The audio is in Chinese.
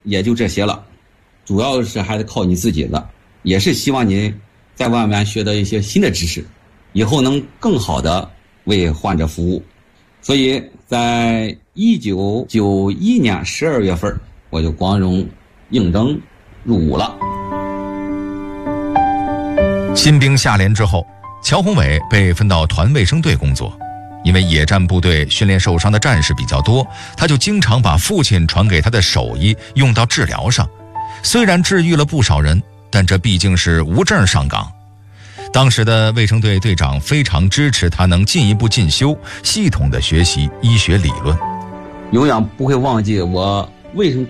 也就这些了，主要是还是靠你自己的，也是希望你在外面学到一些新的知识，以后能更好的为患者服务。所以在1991年12月份，我就光荣应征入伍了。 新兵下连之后，乔宏伟被分到团卫生队工作。因为野战部队训练受伤的战士比较多，他就经常把父亲传给他的手艺用到治疗上。虽然治愈了不少人，但这毕竟是无证上岗。当时的卫生队队长非常支持他能进一步进修，系统的学习医学理论。 永远不会忘记我为什么